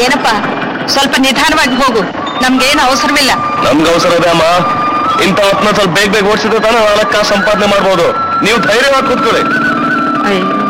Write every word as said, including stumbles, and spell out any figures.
ಏನಪ್ಪ ಸ್ವಲ್ಪ ನಿಧಾನವಾಗಿ ಹೋಗು, ನಮ್ಗೇನು ಅವಸರವಿಲ್ಲ. ನಮ್ಗೆ ಅವಸರ ಇದೆ ಅಮ್ಮ. ಇಂಥ ಹೊತ್ತನ್ನ ಸ್ವಲ್ಪ ಬೇಗ ಬೇಗ ಓಡಿಸಿದ್ರೆ ತಾನೇ ನಾಲ್ಕು ಕಾಸು ಸಂಪಾದನೆ ಮಾಡ್ಬೋದು. ನೀವು ಧೈರ್ಯವಾಗಿ ಕೂತ್ಕೊಳ್ಳಿ. ಅಯ್ಯೋ